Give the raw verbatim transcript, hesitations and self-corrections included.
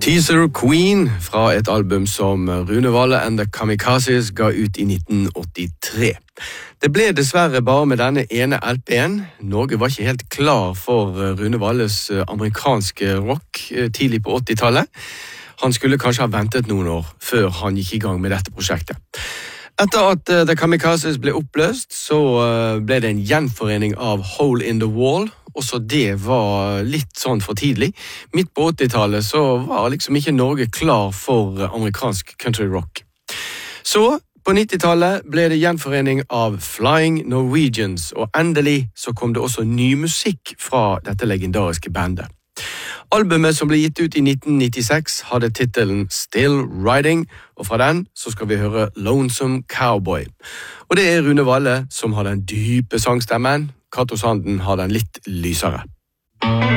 Teaser Queen fra et album som Rune Valle and the Kamikazes ga ut i nitten åttitre. Det ble dessverre bare med denne ene L P-en. Norge var ikke helt klar for Rune Valles amerikanske rock tidlig på åttitallet. Han skulle kanskje ha ventet noen år før han gikk i gang med dette prosjektet. Etter at The Kamikazes ble oppløst, så ble det en gjenforening av Hole in the Wall. Også det var litt sånn for tidlig. Midt på åttitallet så var liksom ikke Norge klar for amerikansk country rock. Så på nittitallet ble det gjenforening av Flying Norwegians, og endelig så kom det også ny musikk fra dette legendariske bandet. Albumet som ble gitt ut i nitten nittiseks hadde titelen Still Riding, og fra den så skal vi høre Lonesome Cowboy. Og det er Rune Valle som har den dype sangstemmen, Cato Sanden har den litt lysere.